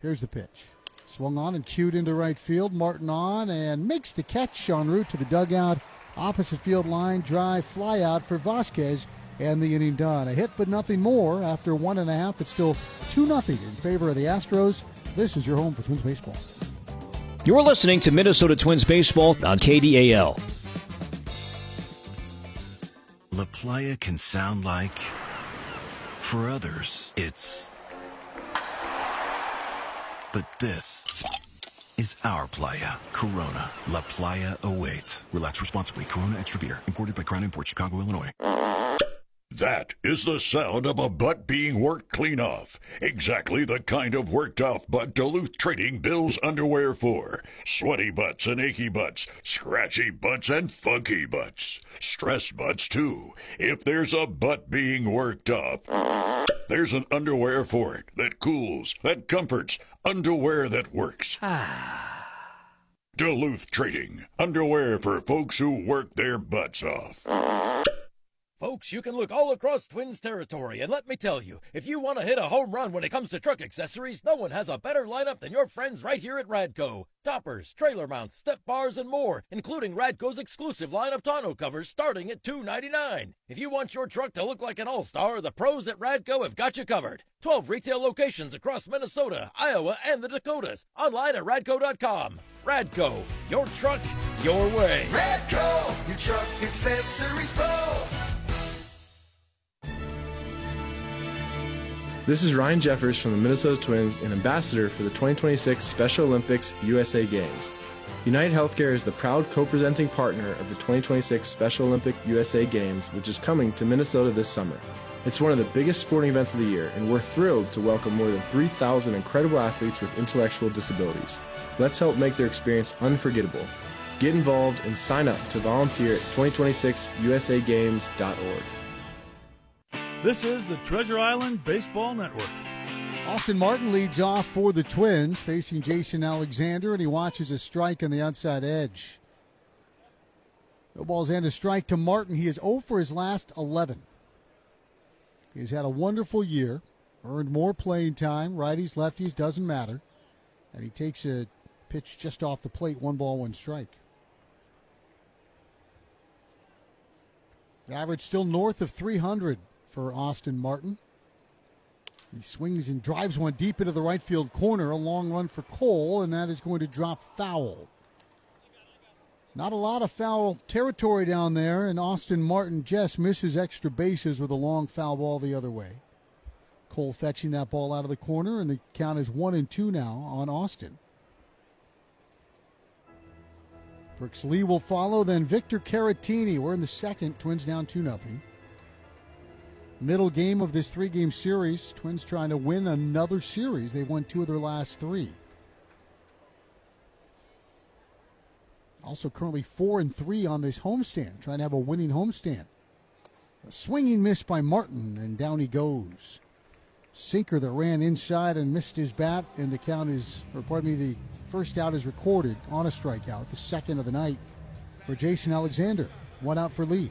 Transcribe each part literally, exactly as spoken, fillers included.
Here's the pitch. Swung on and cued into right field. Martin on and makes the catch en route to the dugout. Opposite field line, drive, fly out for Vasquez, and the inning done. A hit but nothing more. After one and a half, it's still two nothing in favor of the Astros. This is your home for Twins baseball. You're listening to Minnesota Twins baseball on K D A L. La Playa can sound like, for others, it's... But this is our playa. Corona. La Playa awaits. Relax responsibly. Corona Extra Beer. Imported by Crown Imports, Chicago, Illinois. That is the sound of a butt being worked clean off. Exactly the kind of worked off butt Duluth Trading builds underwear for. Sweaty butts and achy butts, scratchy butts and funky butts. Stressed butts too. If there's a butt being worked off, there's an underwear for it that cools, that comforts, underwear that works. Duluth Trading. Underwear for folks who work their butts off. Folks, you can look all across Twins territory, and let me tell you, if you want to hit a home run when it comes to truck accessories, no one has a better lineup than your friends right here at Radco. Toppers, trailer mounts, step bars, and more, including Radco's exclusive line of tonneau covers starting at two ninety-nine. If you want your truck to look like an all-star, the pros at Radco have got you covered. twelve retail locations across Minnesota, Iowa, and the Dakotas. Online at radco dot com. Radco, your truck, your way. Radco, your truck accessories pro. This is Ryan Jeffers from the Minnesota Twins and ambassador for the twenty twenty-six Special Olympics U S A Games. United Healthcare is the proud co-presenting partner of the twenty twenty-six Special Olympic U S A Games, which is coming to Minnesota this summer. It's one of the biggest sporting events of the year, and we're thrilled to welcome more than three thousand incredible athletes with intellectual disabilities. Let's help make their experience unforgettable. Get involved and sign up to volunteer at twenty twenty-six U S A games dot org. This is the Treasure Island Baseball Network. Austin Martin leads off for the Twins, facing Jason Alexander, and he watches a strike on the outside edge. No balls and a strike to Martin. He is zero for his last eleven. He's had a wonderful year, earned more playing time. Righties, lefties, doesn't matter. And he takes a pitch just off the plate, one ball, one strike. Average still north of three hundred for Austin Martin. He swings and drives one deep into the right field corner. A long run for Cole, and that is going to drop foul. Not a lot of foul territory down there, and Austin Martin just misses extra bases with a long foul ball the other way. Cole fetching that ball out of the corner, and the count is one and two now on Austin. Brooks Lee will follow, then Victor Caratini. We're in the second. Twins down two nothing. Middle game of this three-game series. Twins trying to win another series. They've won two of their last three. Also currently four and three on this homestand, trying to have a winning homestand. A swinging miss by Martin, and down he goes. Sinker that ran inside and missed his bat, and the count is, or pardon me, the first out is recorded on a strikeout, the second of the night for Jason Alexander. One out for Lee.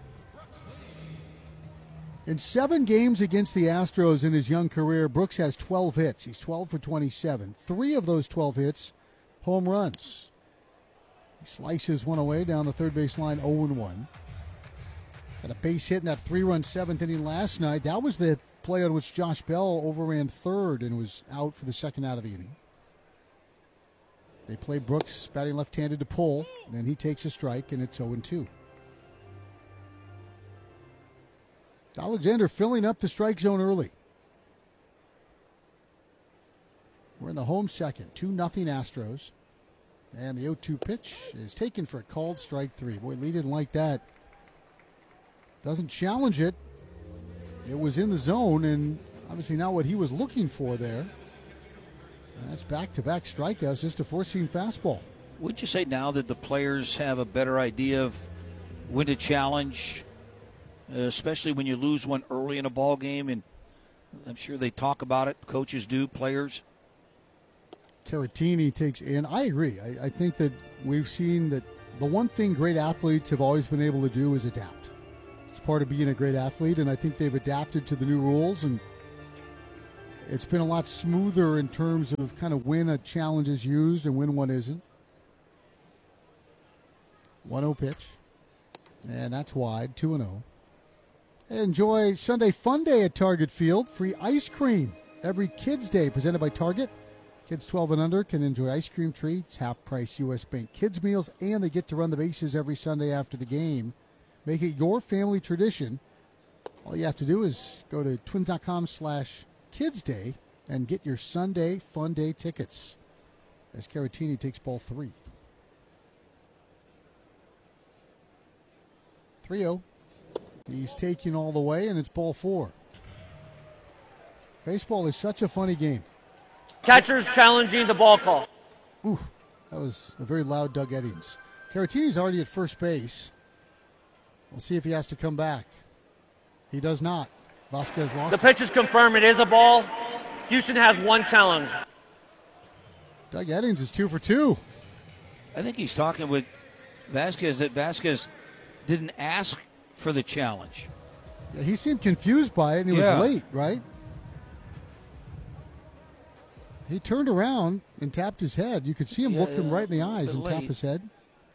In seven games against the Astros in his young career, Brooks has twelve hits. He's twelve for twenty-seven. Three of those twelve hits, home runs. He slices one away down the third base line, oh and one. Got a base hit in that three-run seventh inning last night. That was the play on which Josh Bell overran third and was out for the second out of the inning. They play Brooks batting left-handed to pull. Then he takes a strike, and it's oh and two. Alexander filling up the strike zone early. We're in the home second. two nothing Astros. And the oh two pitch is taken for a called strike three. Boy, Lee didn't like that. Doesn't challenge it. It was in the zone, and obviously not what he was looking for there. And that's back-to-back strikeouts, just a four-seam fastball. Would you say now that the players have a better idea of when to challenge, uh, especially when you lose one early in a ball game? And I'm sure they talk about it. Coaches do, players. Caratini takes in. I agree. I, I think that we've seen that the one thing great athletes have always been able to do is adapt. It's part of being a great athlete, and I think they've adapted to the new rules. And it's been a lot smoother in terms of kind of when a challenge is used and when one isn't. one oh pitch. And that's wide, two and oh. Enjoy Sunday Fun Day at Target Field. Free ice cream every Kids Day presented by Target. Kids twelve and under can enjoy ice cream treats, half-price U S Bank Kids meals, and they get to run the bases every Sunday after the game. Make it your family tradition. All you have to do is go to twins.com slash Kids Day and get your Sunday Fun Day tickets. As Caratini takes ball three. three oh. He's taking all the way, and it's ball four. Baseball is such a funny game. Catcher's challenging the ball call. Ooh, that was a very loud Doug Eddings. Caratini's already at first base. We'll see if he has to come back. He does not. Vasquez lost. The pitch is confirmed. It is a ball. Houston has one challenge. Doug Eddings is two for two. I think he's talking with Vasquez that Vasquez didn't ask for the challenge. Yeah, he seemed confused by it, and he yeah. was late, right? He turned around and tapped his head. You could see him yeah, look him yeah, right in the eyes and late. tap his head.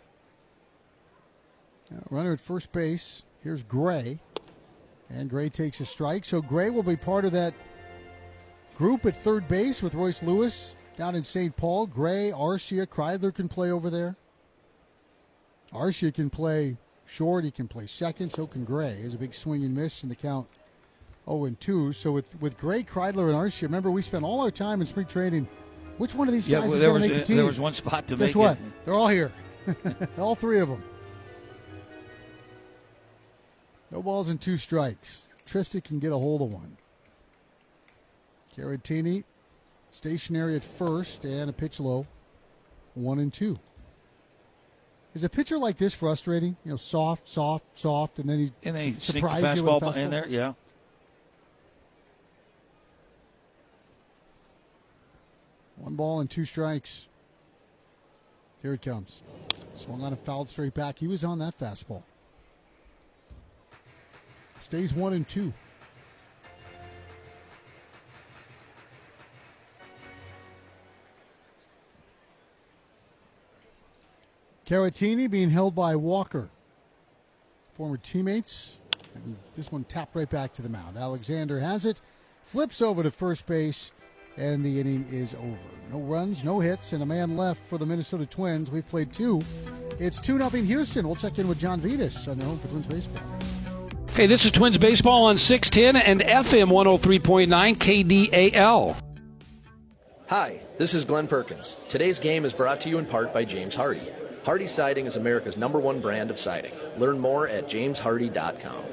Now, runner at first base. Here's Gray. And Gray takes a strike. So Gray will be part of that group at third base with Royce Lewis down in Saint Paul. Gray, Arcia, Kreidler can play over there. Arcia can play short. He can play second. So can Gray. There's a big swing and miss in the count. oh and two. So with, with Gray, Kreidler, and Arcia, remember we spent all our time in spring training. Which one of these yeah, guys well, is there going to was, make the team? There was one spot to Guess make what? it. They're all here. All three of them. No balls and two strikes. Trista can get a hold of one. Caratini stationary at first and a pitch low. One and two. Is a pitcher like this frustrating? You know, soft, soft, soft, and then he and then he surprises the you with a fastball fastball in there. Yeah. One ball and two strikes. Here it comes. Swung on and fouled straight back. He was on that fastball. Stays one and two. Caratini being held by Walker. Former teammates. And this one tapped right back to the mound. Alexander has it. Flips over to first base. And the inning is over. No runs, no hits, and a man left for the Minnesota Twins. We've played two. It's two nothing Houston. We'll check in with John Vitas on the home for Twins baseball. Hey, this is Twins baseball on six ten and F M one oh three point nine K D A L. Hi, this is Glenn Perkins. Today's game is brought to you in part by James Hardy. Hardy Siding is America's number one brand of siding. Learn more at james hardy dot com.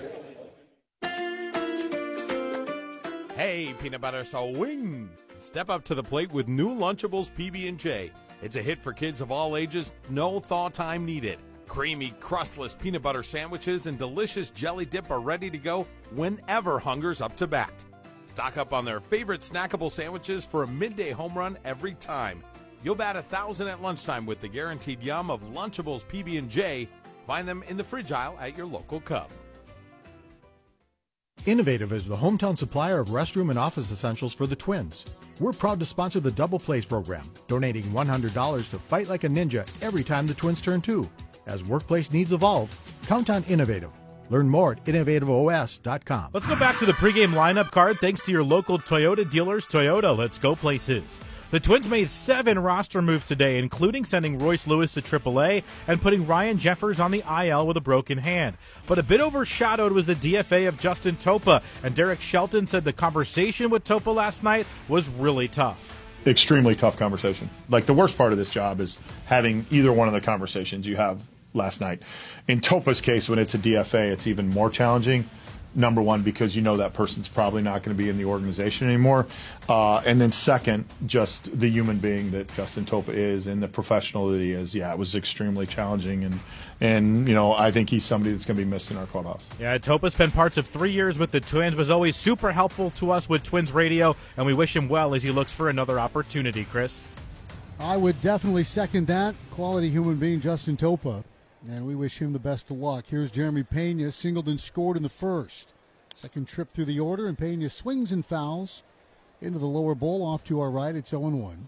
Hey, peanut butter swing! Step up to the plate with new Lunchables P B and J. It's a hit for kids of all ages, no thaw time needed. Creamy, crustless peanut butter sandwiches and delicious jelly dip are ready to go whenever hunger's up to bat. Stock up on their favorite snackable sandwiches for a midday home run every time. You'll bat a thousand at lunchtime with the guaranteed yum of Lunchables P B and J. Find them in the fridge aisle at your local Cub. Innovative is the hometown supplier of restroom and office essentials for the Twins. We're proud to sponsor the Double Plays program, donating one hundred dollars to Fight Like a Ninja every time the Twins turn two. As workplace needs evolve, count on Innovative. Learn more at innovative O S dot com. Let's go back to the pregame lineup card thanks to your local Toyota dealers. Toyota, let's go places. The Twins made seven roster moves today, including sending Royce Lewis to triple A and putting Ryan Jeffers on the I L with a broken hand. But a bit overshadowed was the D F A of Justin Topa, and Derek Shelton said the conversation with Topa last night was really tough. Extremely tough conversation. Like, the worst part of this job is having either one of the conversations you have last night. In Topa's case, when it's a D F A, it's even more challenging. Number one, because you know that person's probably not going to be in the organization anymore. Uh, and then second, just the human being that Justin Topa is and the professional that he is. Yeah, it was extremely challenging. And, and you know, I think he's somebody that's going to be missed in our clubhouse. Yeah, Topa spent parts of three years with the Twins, was always super helpful to us with Twins Radio, and we wish him well as he looks for another opportunity, Chris. I would definitely second that. Quality human being, Justin Topa. And we wish him the best of luck. Here's Jeremy Pena, singled and scored in the first. Second trip through the order, and Pena swings and fouls into the lower bowl off to our right. It's oh and one.